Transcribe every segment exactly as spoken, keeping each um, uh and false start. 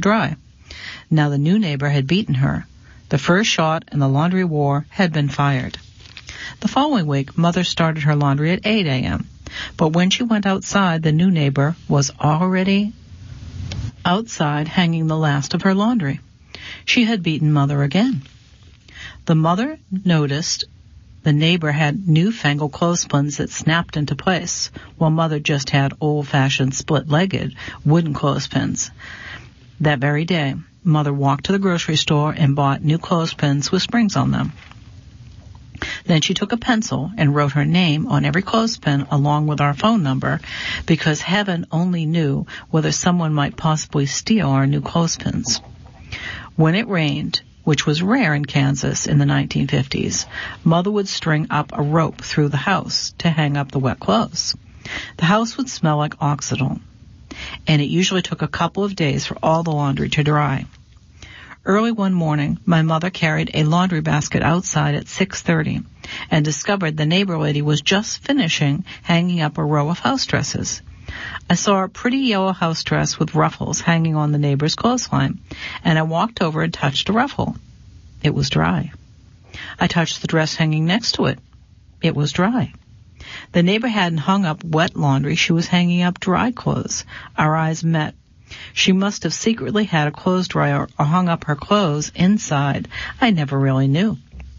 dry. Now the new neighbor had beaten her. The first shot in the laundry war had been fired. The following week, Mother started her laundry at eight a.m., but when she went outside, the new neighbor was already outside hanging the last of her laundry. She had beaten Mother again. The mother noticed the neighbor had newfangled clothespins that snapped into place, while Mother just had old-fashioned split-legged wooden clothespins. That very day, Mother walked to the grocery store and bought new clothespins with springs on them. Then she took a pencil and wrote her name on every clothespin along with our phone number, because heaven only knew whether someone might possibly steal our new clothespins. When it rained, which was rare in Kansas in the nineteen fifties, Mother would string up a rope through the house to hang up the wet clothes. The house would smell like Oxidol, and it usually took a couple of days for all the laundry to dry. Early one morning, my mother carried a laundry basket outside at six thirty and discovered the neighbor lady was just finishing hanging up a row of house dresses. I saw a pretty yellow house dress with ruffles hanging on the neighbor's clothesline, and I walked over and touched a ruffle. It was dry. I touched the dress hanging next to it. It was dry. The neighbor hadn't hung up wet laundry. She was hanging up dry clothes. Our eyes met. She must have secretly had a clothes dryer or hung up her clothes inside. I never really knew.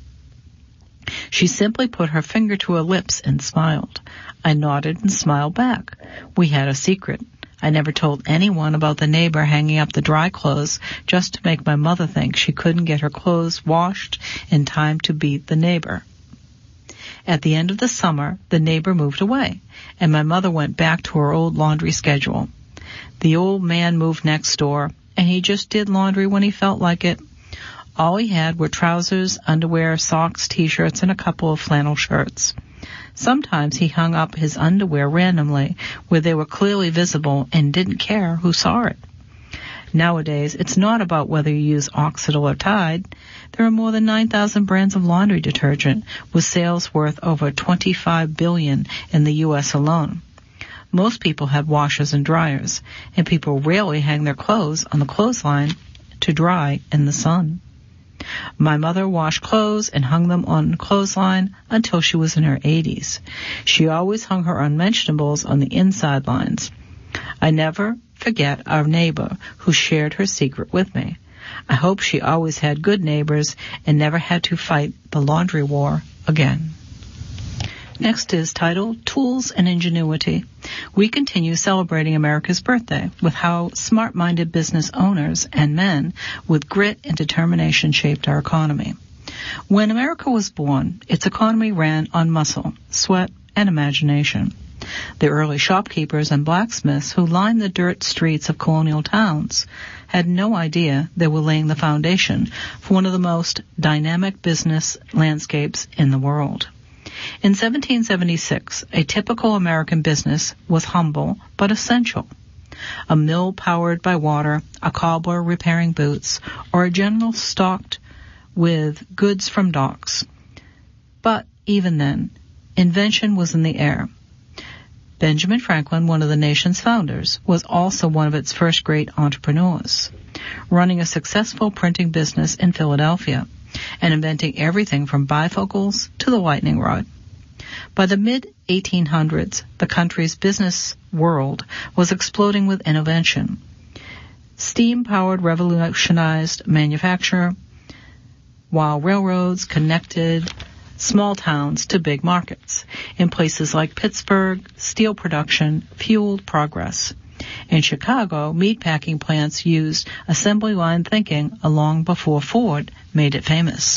She simply put her finger to her lips and smiled. I nodded and smiled back. We had a secret. I never told anyone about the neighbor hanging up the dry clothes just to make my mother think she couldn't get her clothes washed in time to beat the neighbor. At the end of the summer, the neighbor moved away, and my mother went back to her old laundry schedule. The old man moved next door, and he just did laundry when he felt like it. All he had were trousers, underwear, socks, T-shirts, and a couple of flannel shirts. Sometimes he hung up his underwear randomly where they were clearly visible and didn't care who saw it. Nowadays, it's not about whether you use Oxidol or Tide. There are more than nine thousand brands of laundry detergent with sales worth over twenty-five billion dollars in the U S alone. Most people have washers and dryers, and people rarely hang their clothes on the clothesline to dry in the sun. My mother washed clothes and hung them on the clothesline until she was in her eighties. She always hung her unmentionables on the inside lines. I never forget our neighbor who shared her secret with me. I hope she always had good neighbors and never had to fight the laundry war again. Next is titled Tools and Ingenuity. We continue celebrating America's birthday with how smart-minded business owners and men with grit and determination shaped our economy. When America was born, its economy ran on muscle, sweat, and imagination. The early shopkeepers and blacksmiths who lined the dirt streets of colonial towns had no idea they were laying the foundation for one of the most dynamic business landscapes in the world. In seventeen seventy-six, a typical American business was humble but essential. A mill powered by water, a cobbler repairing boots, or a general stocked with goods from docks. But even then, invention was in the air. Benjamin Franklin, one of the nation's founders, was also one of its first great entrepreneurs, running a successful printing business in Philadelphia and inventing everything from bifocals to the lightning rod. By the mid eighteen hundreds, the country's business world was exploding with innovation. Steam-powered revolutionized manufacture, while railroads connected small towns to big markets. In places like Pittsburgh, steel production fueled progress. In Chicago, meatpacking plants used assembly line thinking long before Ford made it famous.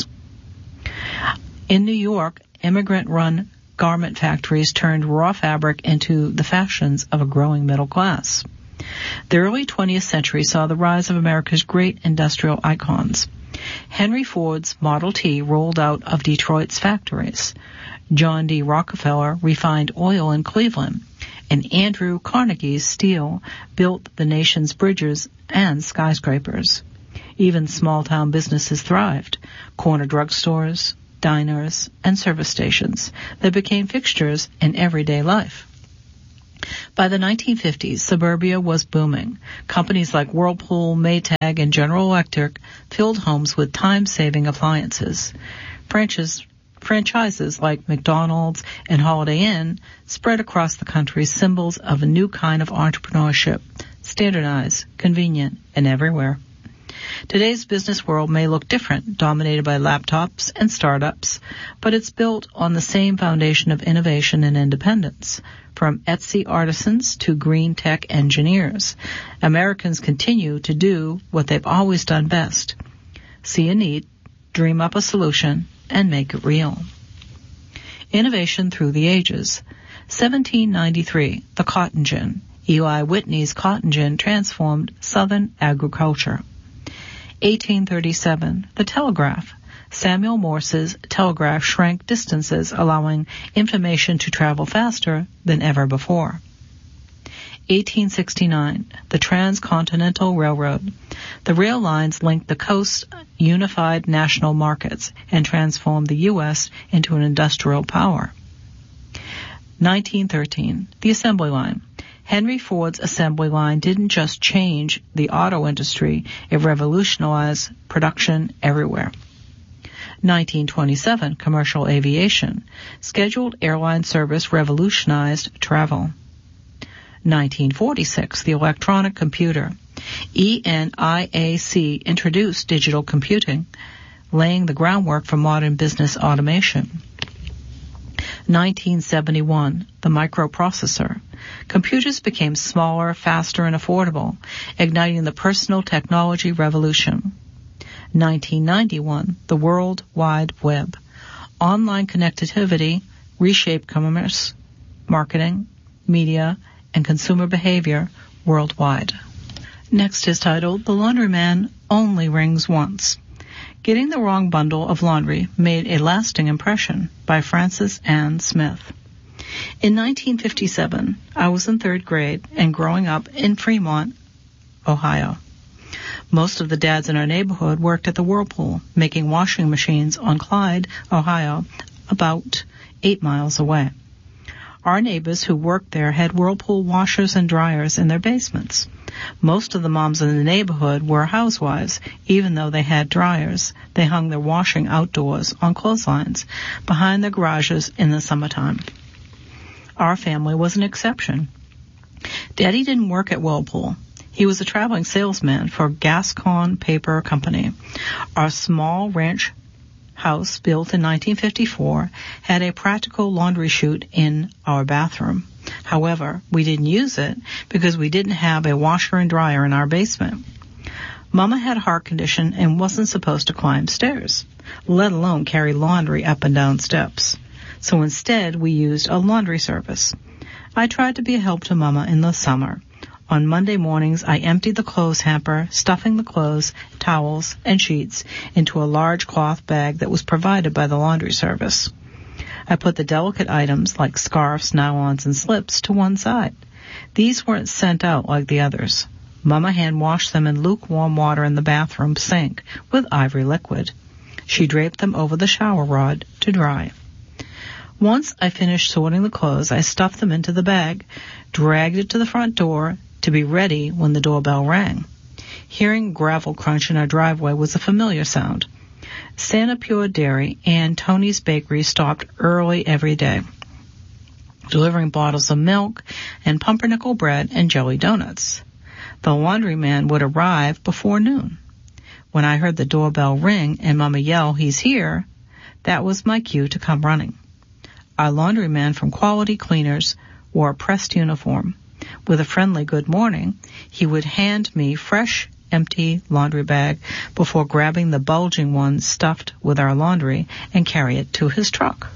In New York, immigrant-run garment factories turned raw fabric into the fashions of a growing middle class. The early twentieth century saw the rise of America's great industrial icons. Henry Ford's Model T rolled out of Detroit's factories. John D. Rockefeller refined oil in Cleveland, and Andrew Carnegie's steel built the nation's bridges and skyscrapers. Even small-town businesses thrived. Corner drugstores, diners, and service stations that became fixtures in everyday life. By the nineteen fifties, suburbia was booming. Companies like Whirlpool, Maytag, and General Electric filled homes with time-saving appliances. Franchises, franchises like McDonald's and Holiday Inn spread across the country, symbols of a new kind of entrepreneurship, standardized, convenient, and everywhere. Today's business world may look different, dominated by laptops and startups, but it's built on the same foundation of innovation and independence. From Etsy artisans to green tech engineers, Americans continue to do what they've always done best: see a need, dream up a solution, and make it real. Innovation through the ages. seventeen ninety-three, the cotton gin. Eli Whitney's cotton gin transformed Southern agriculture. eighteen thirty-seven, the telegraph. Samuel Morse's telegraph shrank distances, allowing information to travel faster than ever before. eighteen sixty-nine, the Transcontinental Railroad. The rail lines linked the coast, unified national markets, and transformed the U S into an industrial power. nineteen thirteen, the assembly line. Henry Ford's assembly line didn't just change the auto industry, it revolutionized production everywhere. nineteen twenty-seven, commercial aviation. Scheduled airline service revolutionized travel. nineteen forty-six, the electronic computer. E N I A C introduced digital computing, laying the groundwork for modern business automation. nineteen seventy-one, the microprocessor. Computers became smaller, faster, and affordable, igniting the personal technology revolution. nineteen ninety-one, the World Wide Web. Online connectivity reshaped commerce, marketing, media, and consumer behavior worldwide. Next is titled, The Laundryman Only Rings Once. Getting the Wrong Bundle of Laundry Made a Lasting Impression by Frances Ann Smith. In nineteen fifty-seven, I was in third grade and growing up in Fremont, Ohio. Most of the dads in our neighborhood worked at the Whirlpool, making washing machines on Clyde, Ohio, about eight miles away. Our neighbors who worked there had Whirlpool washers and dryers in their basements. Most of the moms in the neighborhood were housewives. Even though they had dryers, they hung their washing outdoors on clotheslines behind their garages in the summertime. Our family was an exception. Daddy didn't work at Whirlpool. He was a traveling salesman for Gascon Paper Company. Our small ranch house, built in nineteen fifty-four, had a practical laundry chute in our bathroom. However, we didn't use it because we didn't have a washer and dryer in our basement. Mama had a heart condition and wasn't supposed to climb stairs, let alone carry laundry up and down steps. So instead, we used a laundry service. I tried to be a help to Mama in the summer. On Monday mornings, I emptied the clothes hamper, stuffing the clothes, towels, and sheets into a large cloth bag that was provided by the laundry service. I put the delicate items like scarves, nylons, and slips to one side. These weren't sent out like the others. Mama hand-washed them in lukewarm water in the bathroom sink with ivory liquid. She draped them over the shower rod to dry. Once I finished sorting the clothes, I stuffed them into the bag, dragged it to the front door to be ready when the doorbell rang. Hearing gravel crunch in our driveway was a familiar sound. Santa Pure Dairy and Tony's Bakery stopped early every day, delivering bottles of milk and pumpernickel bread and jelly donuts. The laundryman would arrive before noon. When I heard the doorbell ring and Mama yell, "He's here," that was my cue to come running. Our laundryman from Quality Cleaners wore a pressed uniform. With a friendly good morning, he would hand me fresh, empty laundry bag before grabbing the bulging one stuffed with our laundry and carry it to his truck.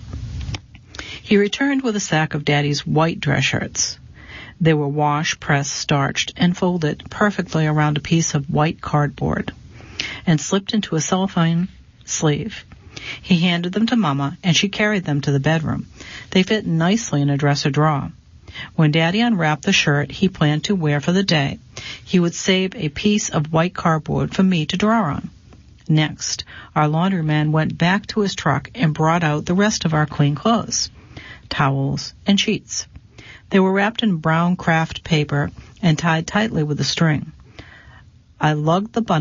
He returned with a sack of Daddy's white dress shirts. They were washed, pressed, starched, and folded perfectly around a piece of white cardboard and slipped into a cellophane sleeve. He handed them to Mama, and she carried them to the bedroom. They fit nicely in a dresser drawer. When Daddy unwrapped the shirt he planned to wear for the day, he would save a piece of white cardboard for me to draw on. Next, our laundryman went back to his truck and brought out the rest of our clean clothes, towels, and sheets. They were wrapped in brown craft paper and tied tightly with a string. I lugged the bundle